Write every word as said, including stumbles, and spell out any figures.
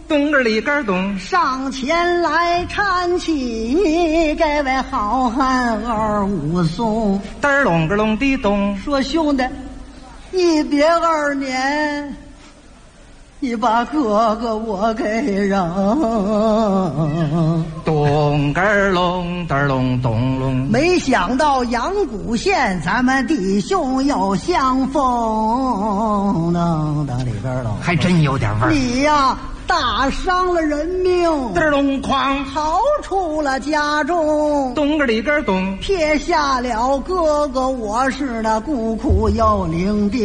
咚个里个咚， 上前来搀起这位好汉二武松。 嘚儿隆个隆的咚， 说兄弟，一别二年，你把哥哥我给让。 咚个儿隆，嘚儿隆咚隆。 没想到阳谷县咱们弟兄又相逢，噔噔里边了， 还真有点味儿。 你呀，大伤了人命， 嘚儿隆哐， 逃出了家中， 咚个里个咚， 撇下了哥哥，我是那孤苦幽灵的